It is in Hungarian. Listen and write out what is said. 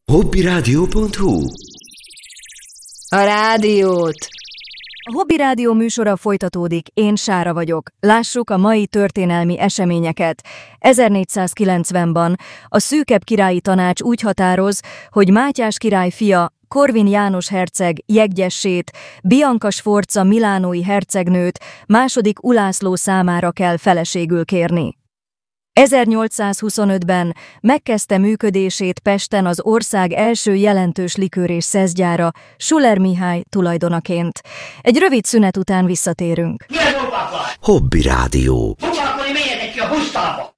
Hobbyradio.hu. A rádiót! A Hobby Rádió műsora folytatódik, én Sára vagyok. Lássuk a mai történelmi eseményeket. 1490-ban a szűkebb királyi tanács úgy határoz, hogy Mátyás király fia, Korvin János herceg jeggyessét, Bianca Sforza milánói hercegnőt második Ulászló számára kell feleségül kérni. 1825-ben megkezdte működését Pesten az ország első jelentős likőr- és szeszgyára, Schuller Mihály tulajdonaként. Egy rövid szünet után visszatérünk. Hobby Rádió. Foglalkozni mélyetek ki a busztába!